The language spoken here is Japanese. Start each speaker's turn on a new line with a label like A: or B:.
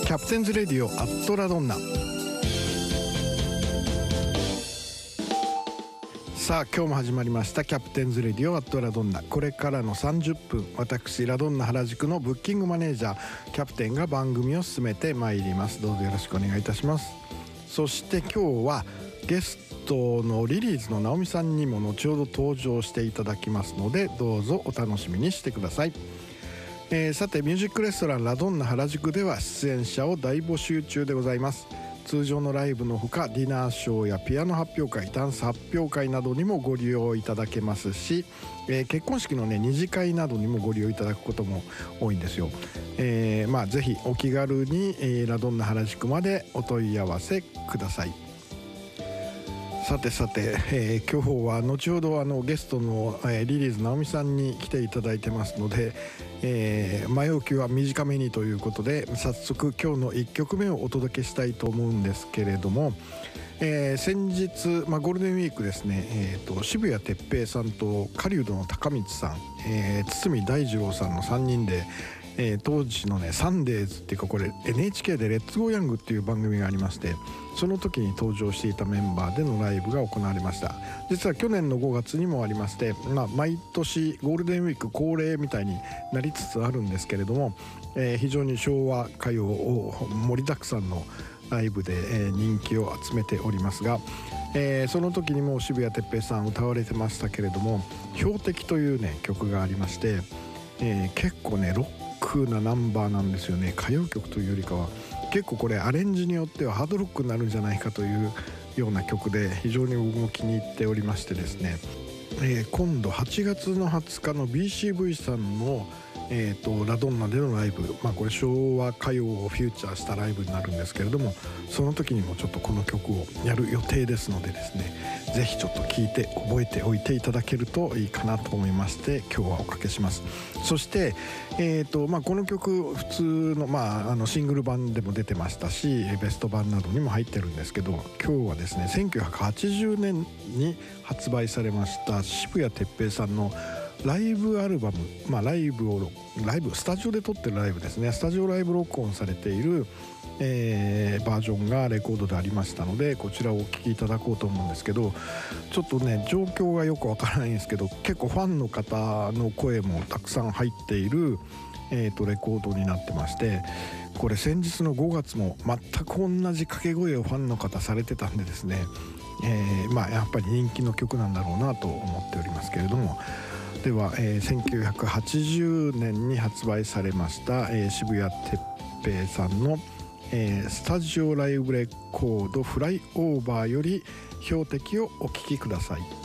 A: キャプテンズレディオアットラドンナ。さあ今日も始まりましたキャプテンズレディオアットラドンナ。これからの30分、私ラドンナ原宿のブッキングマネージャーキャプテンが番組を進めてまいります。どうぞよろしくお願いいたします。そして今日はゲストのリリーズの直美さんにも後ほど登場していただきますので、どうぞお楽しみにしてください。さてミュージックレストランラドンナ原宿では出演者を大募集中でございます。通常のライブのほかディナーショーやピアノ発表会、ダンス発表会などにもご利用いただけますし、結婚式のね二次会などにもご利用いただくことも多いんですよ。ぜひお気軽に、ラドンナ原宿までお問い合わせください。さて、今日は後ほどゲストの、リリーズ直美さんに来ていただいてますので、前置きは短めにということで早速今日の1曲目をお届けしたいと思うんですけれども、先日、ゴールデンウィークですね、渋谷哲平さんと狩人の高光さん、堤大二郎さんの3人で、当時のねサンデーズっていうか、これ NHK でレッツゴーヤングっていう番組がありまして、その時に登場していたメンバーでのライブが行われました。実は去年の5月にもありまして、毎年ゴールデンウィーク恒例みたいになりつつあるんですけれども、非常に昭和歌謡を盛りだくさんのライブで、人気を集めておりますが、その時にも渋谷哲平さん歌われてましたけれども、標的というね曲がありまして、結構ねロックなナンバーなんですよね。歌謡曲というよりかは結構これアレンジによってはハードロックになるんじゃないかというような曲で、非常に僕も気に入っておりましてですね、今度8月の20日の BCV さんの、ラドンナでのライブ、これ昭和歌謡をフューチャーしたライブになるんですけれども、その時にもちょっとこの曲をやる予定ですのでですね、ぜひちょっと聴いて覚えておいていただけるといいかなと思いまして今日はおかけします。そして、この曲普通の、シングル版でも出てましたしベスト版などにも入ってるんですけど、今日はですね1980年に発売されました渋谷哲平さんのライブアルバム、ライブスタジオで撮ってるライブですね、スタジオライブ録音されている、バージョンがレコードでありましたので、こちらをお聴きいただこうと思うんですけど、ちょっとね状況がよくわからないんですけど、結構ファンの方の声もたくさん入っている、レコードになってまして、これ先日の5月も全く同じ掛け声をファンの方されてたんでですね、やっぱり人気の曲なんだろうなと思っておりますけれども、では、1980年に発売されました、渋谷哲平さんの、スタジオライブレコードフライオーバーより標的をお聴きください。